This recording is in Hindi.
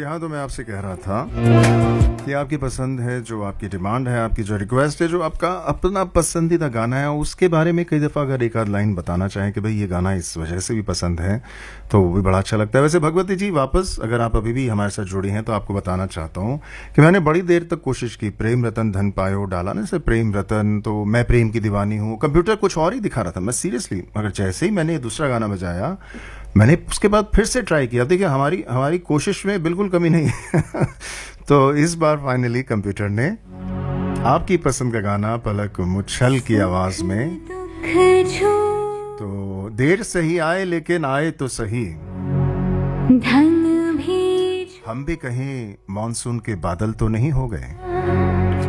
हाँ, तो मैं आपसे कह रहा था कि आपकी पसंद है, जो आपकी डिमांड है, आपकी जो रिक्वेस्ट है, जो आपका अपना पसंदीदा गाना है, उसके बारे में कई दफ़ा अगर एक आध लाइन बताना चाहें कि भाई ये गाना इस वजह से भी पसंद है, तो वो भी बड़ा अच्छा लगता है। वैसे भगवती जी, वापस अगर आप अभी भी हमारे साथ जुड़ी हैं तो आपको बताना चाहता हूँ कि मैंने बड़ी देर तक कोशिश की, प्रेम रतन धन पायो डाला ना से प्रेम रतन, तो मैं प्रेम की दीवानी हूँ, कंप्यूटर कुछ और ही दिखा रहा था। मैं सीरियसली, अगर जैसे ही मैंने ये दूसरा गाना बजाया, मैंने उसके बाद फिर से ट्राई किया। देखिए, हमारी हमारी कोशिश में बिल्कुल कमी नहीं है। तो इस बार फाइनली कंप्यूटर ने आपकी पसंद का गाना पलक मुच्छल की आवाज में, तो देर से ही आए लेकिन आए तो सही, हम भी कहीं मॉनसून के बादल तो नहीं हो गए।